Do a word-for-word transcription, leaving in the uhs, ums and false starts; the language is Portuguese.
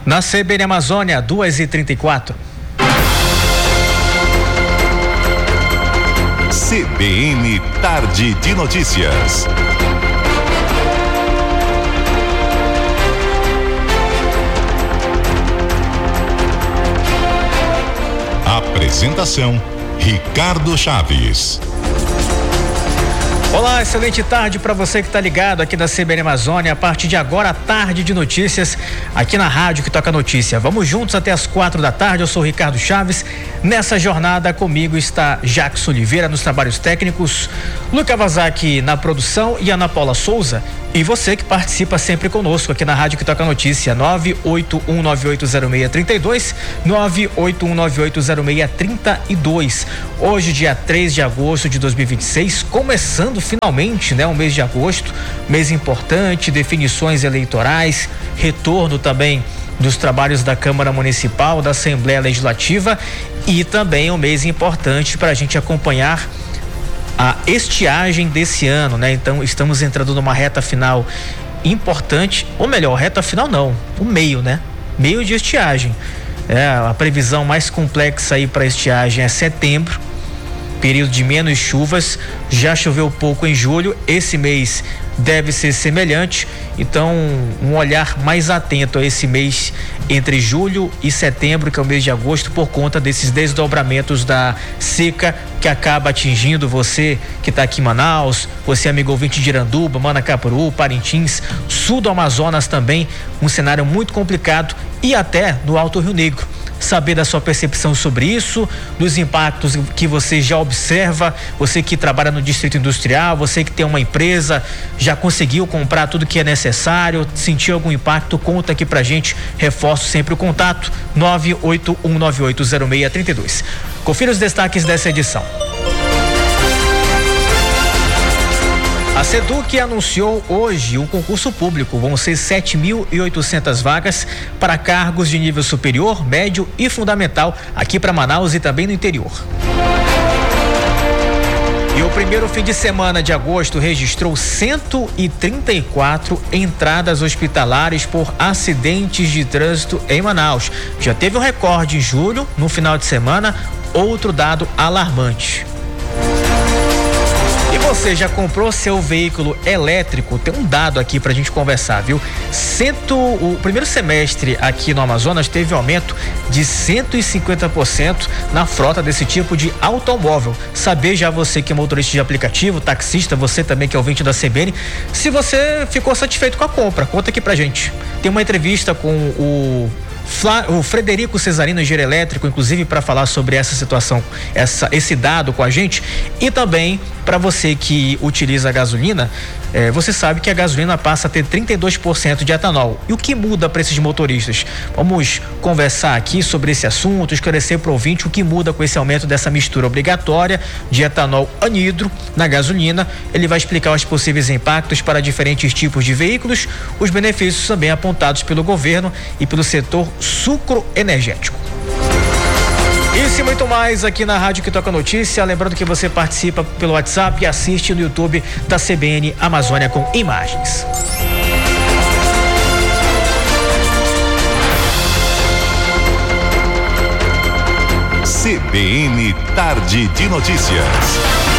Na C B N Amazônia, duas e trinta e quatro. C B N Tarde de Notícias. Apresentação: Ricardo Chaves. Olá, excelente tarde para você que está ligado aqui da C B N Amazônia. A partir de agora, tarde de notícias aqui na rádio que toca notícia. Vamos juntos até as quatro da tarde. Eu sou o Ricardo Chaves. Nessa jornada comigo está Jackson Oliveira nos trabalhos técnicos, Luca Vazaki na produção e Ana Paula Souza. E você que participa sempre conosco aqui na rádio que toca notícia, nove oito um nove oito zero seis três dois, nove oito um nove oito zero seis três dois. Hoje, dia três de agosto de dois mil e vinte e seis, começando finalmente, né, o mês de agosto, mês importante, definições eleitorais, retorno também dos trabalhos da Câmara Municipal, da Assembleia Legislativa, e também um mês importante para a gente acompanhar a estiagem desse ano, né? Então estamos entrando numa reta final importante, ou melhor, reta final não, o meio, né? Meio de estiagem. É, a previsão mais complexa aí para estiagem é setembro, período de menos chuvas. Já choveu pouco em julho, esse mês deve ser semelhante, então um olhar mais atento a esse mês entre julho e setembro, que é o mês de agosto, por conta desses desdobramentos da seca que acaba atingindo você que está aqui em Manaus, você amigo ouvinte de Iranduba, Manacapuru, Parintins, sul do Amazonas também, um cenário muito complicado, e até no Alto Rio Negro. Saber da sua percepção sobre isso, dos impactos que você já observa, você que trabalha no distrito industrial, você que tem uma empresa, já conseguiu comprar tudo que é necessário, sentiu algum impacto, conta aqui pra gente, reforço sempre o contato, nove oito um nove oito zero seis três dois. Confira os destaques dessa edição. A SEDUC anunciou hoje um concurso público. Vão ser sete mil e oitocentas vagas para cargos de nível superior, médio e fundamental aqui para Manaus e também no interior. E o primeiro fim de semana de agosto registrou cento e trinta e quatro entradas hospitalares por acidentes de trânsito em Manaus. Já teve um recorde em julho, no final de semana, outro dado alarmante. Você já comprou seu veículo elétrico? Tem um dado aqui pra gente conversar, viu? Cento, o primeiro semestre aqui no Amazonas teve um aumento de cento e cinquenta por cento na frota desse tipo de automóvel. Saber já você que é motorista de aplicativo, taxista, você também que é ouvinte da C B N, se você ficou satisfeito com a compra, conta aqui pra gente. Tem uma entrevista com o o Frederico Cesarino, engenheiro elétrico, inclusive para falar sobre essa situação, essa, esse dado com a gente. E também para você que utiliza a gasolina, eh, você sabe que a gasolina passa a ter trinta e dois por cento de etanol. E o que muda para esses motoristas? Vamos conversar aqui sobre esse assunto, esclarecer para o ouvinte o que muda com esse aumento dessa mistura obrigatória de etanol anidro na gasolina. Ele vai explicar os possíveis impactos para diferentes tipos de veículos, os benefícios também apontados pelo governo e pelo setor sucro energético. Isso e muito mais aqui na Rádio que Toca Notícia. Lembrando que você participa pelo WhatsApp e assiste no YouTube da C B N Amazônia com imagens. C B N Tarde de Notícias.